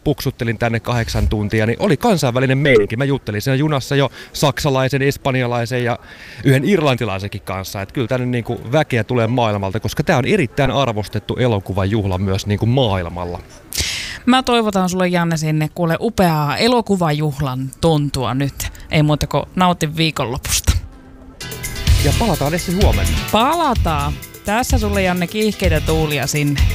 puksuttelin tänne 8 tuntia, niin oli kansainvälinen meininki. Mä juttelin siinä junassa jo saksalaisen, espanjalaisen ja yhden irlantilaisenkin kanssa. Että kyllä tänne niin kuin väkeä tulee maailmalta, koska tämä on erittäin arvostettu elokuvajuhla myös niin kuin maailmalla. Mä toivotan sulle, Janne, sinne kuule upeaa elokuvajuhlan tuntua nyt. Ei muuta kuin nautin viikonlopusta. Ja palataan Essi huomenna. Palataan. Tässä sulle, Janne, kiihkeitä tuulia sinne.